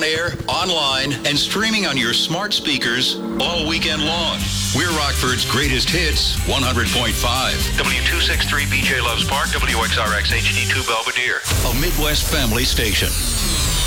air, online, and streaming on your smart speakers all weekend long. We're Rockford's greatest hits, 100.5. W263 BJ Loves Park, WXRX HD2 Belvedere. A Midwest family station.